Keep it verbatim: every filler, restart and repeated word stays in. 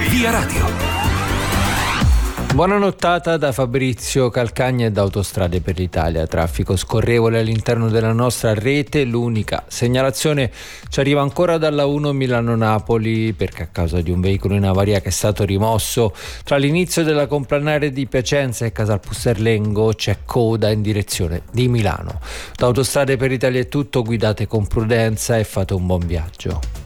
Via Radio. Buona nottata da Fabrizio Calcagna e da Autostrade per l'Italia. Traffico scorrevole all'interno della nostra rete. L'unica segnalazione ci arriva ancora dalla uno Milano-Napoli, perché a causa di un veicolo in avaria che è stato rimosso tra l'inizio della Complanare di Piacenza e Casal Pusterlengo c'è coda in direzione di Milano. Da Autostrade per l'Italia è tutto, guidate con prudenza e fate un buon viaggio.